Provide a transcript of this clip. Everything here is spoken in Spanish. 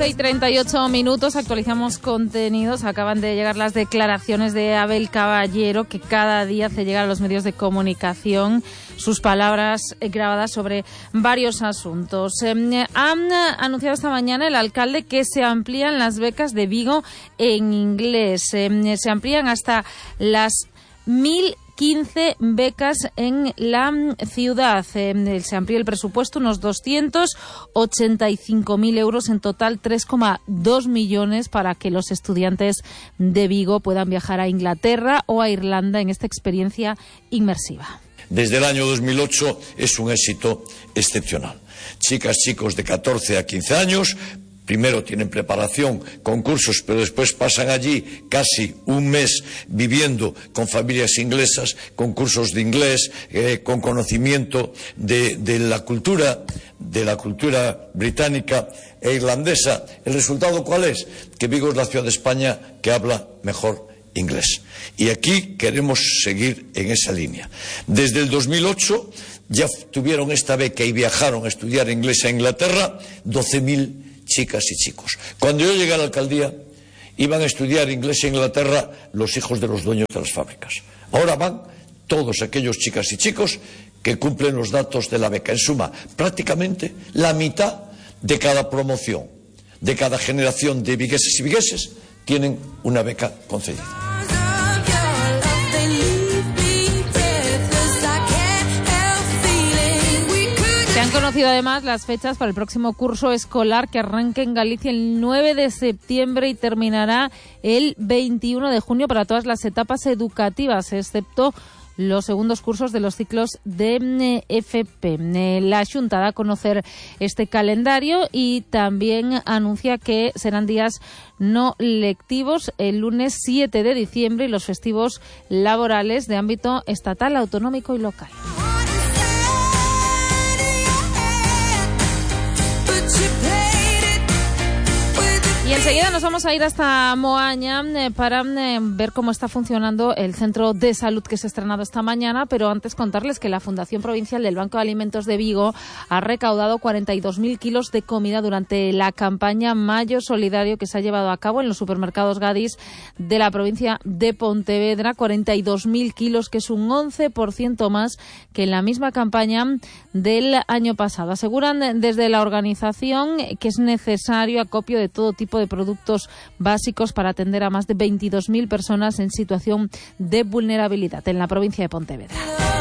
11:38, actualizamos contenidos. Acaban de llegar las declaraciones de Abel Caballero, que cada día hace llegar a los medios de comunicación sus palabras grabadas sobre varios asuntos. Han anunciado esta mañana el alcalde que se amplían las becas de Vigo en inglés. Se amplían hasta las 1.015 becas en la ciudad. Se amplía el presupuesto unos 285.000 euros, en total 3,2 millones para que los estudiantes de Vigo puedan viajar a Inglaterra o a Irlanda en esta experiencia inmersiva. Desde el año 2008 es un éxito excepcional. Chicas, chicos de 14 a 15 años, primero tienen preparación, concursos, pero después pasan allí casi un mes viviendo con familias inglesas, con cursos de inglés, con conocimiento de la cultura británica e irlandesa. ¿El resultado cuál es? Que Vigo es la ciudad de España que habla mejor inglés. Y aquí queremos seguir en esa línea. Desde el 2008 ya tuvieron esta beca y viajaron a estudiar inglés a Inglaterra 12.000 chicas y chicos. Cuando yo llegué a la alcaldía, iban a estudiar inglés en Inglaterra los hijos de los dueños de las fábricas. Ahora van todos aquellos chicas y chicos que cumplen los datos de la beca. En suma, prácticamente la mitad de cada promoción, de cada generación de vigueses y vigueses, tienen una beca concedida. Se han conocido además las fechas para el próximo curso escolar, que arranca en Galicia el 9 de septiembre y terminará el 21 de junio para todas las etapas educativas, excepto los segundos cursos de los ciclos de FP. La Xunta da a conocer este calendario y también anuncia que serán días no lectivos el lunes 7 de diciembre y los festivos laborales de ámbito estatal, autonómico y local. Y enseguida nos vamos a ir hasta Moaña para ver cómo está funcionando el centro de salud que se ha estrenado esta mañana, pero antes contarles que la Fundación Provincial del Banco de Alimentos de Vigo ha recaudado 42.000 kilos de comida durante la campaña Mayo Solidario que se ha llevado a cabo en los supermercados Gadis de la provincia de Pontevedra. 42.000 kilos, que es un 11% más que en la misma campaña del año pasado. Aseguran desde la organización que es necesario acopio de todo tipo de productos básicos para atender a más de 22.000 personas en situación de vulnerabilidad en la provincia de Pontevedra.